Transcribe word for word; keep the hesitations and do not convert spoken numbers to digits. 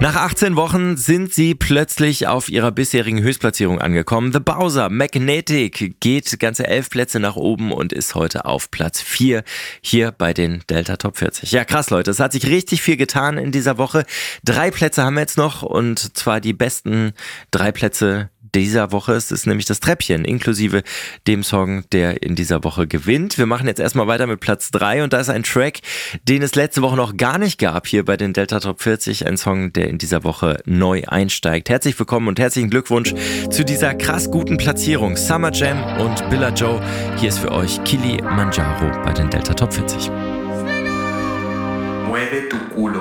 Nach achtzehn Wochen sind sie plötzlich auf ihrer bisherigen Höchstplatzierung angekommen. The Bowser, Magnetic, geht ganze elf Plätze nach oben und ist heute auf Platz vier hier bei den Delta Top vierzig. Ja, krass, Leute, es hat sich richtig viel getan in dieser Woche. Drei Plätze haben wir jetzt noch, und zwar die besten drei Plätze dieser Woche. Es ist nämlich das Treppchen, inklusive dem Song, der in dieser Woche gewinnt. Wir machen jetzt erstmal weiter mit Platz drei, und da ist ein Track, den es letzte Woche noch gar nicht gab hier bei den Delta Top vierzig. Ein Song, der in dieser Woche neu einsteigt. Herzlich willkommen und herzlichen Glückwunsch zu dieser krass guten Platzierung. Summer Jam und Billa Joe. Hier ist für euch Kilimanjaro bei den Delta Top vierzig. Mueve tu culo.